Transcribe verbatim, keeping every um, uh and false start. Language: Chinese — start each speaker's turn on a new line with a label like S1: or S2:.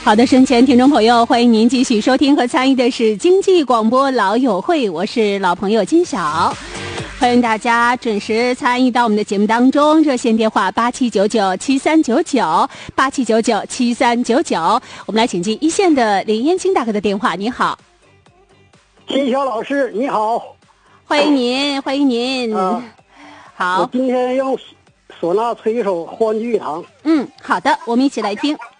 S1: 好的，身前听众朋友，欢迎您继续收听和参与的是经济广播老友会，我是老朋友金晓，欢迎大家准时参与到我们的节目当中。热线电话八七九九七三九九八七九九七三九九，我们来请进一线的林燕青大哥的电话。你好，
S2: 金晓老师，你好，
S1: 欢迎您，欢迎您。
S2: 啊、
S1: 好，
S2: 我今天用唢呐吹一首《欢聚一堂》。
S1: 嗯，好的，我们一起来听。